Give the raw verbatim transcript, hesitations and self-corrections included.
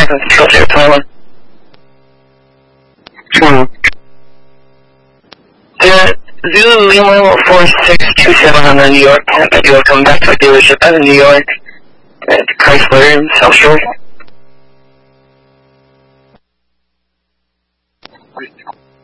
American Control zero twenty-one. True. The Zulu Lima four six two seven on the New York Tampa. You are coming back to a dealership out of New York at Chrysler in South Shore.